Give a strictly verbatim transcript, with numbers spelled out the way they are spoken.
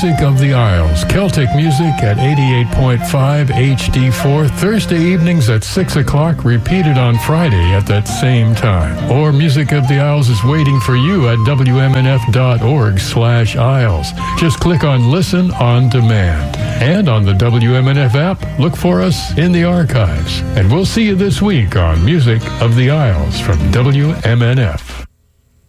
Music of the Isles, Celtic music at eighty-eight point five H D four, Thursday evenings at six o'clock, repeated on Friday at that same time. Or Music of the Isles is waiting for you at W M N F dot org slash Isles. Just click on Listen on Demand. And on the W M N F app, look for us in the archives. And we'll see you this week on Music of the Isles from W M N F.